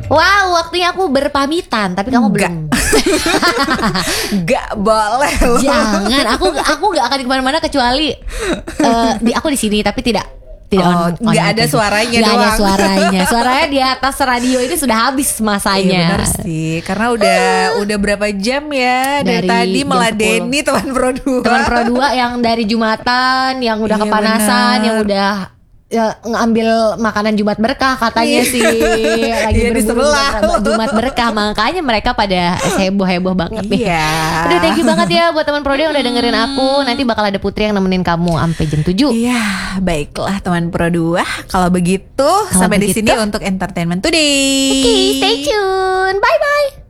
Wow, waktunya aku berpamitan, tapi kamu Enggak. belum. Gak boleh loh. Jangan, aku gak akan kemana-mana kecuali aku di sini, tapi tidak Oh, on nggak mic ada aja. suaranya Nggak ada doang. suaranya di atas radio ini sudah habis Iya masanya. benar sih, karena udah berapa jam ya dari Dari tadi jam meladeni teman Pro 2. Teman Pro 2 yang dari Jumatan, yang udah Iya, kepanasan, benar. yang udah ngambil makanan Jumat berkah katanya Iya. sih, lagi Iya, di berburu sebelah. Jumat berkah, makanya mereka pada heboh banget nih. Iya. Aduh, thank you banget ya buat teman Pro 2 yang udah dengerin aku. Nanti bakal ada Putri yang nemenin kamu sampai jam 7. Iya, baiklah teman Pro 2. Kalau begitu, sampai di begitu. sini untuk Entertainment Today. Oke, stay tune. Bye bye.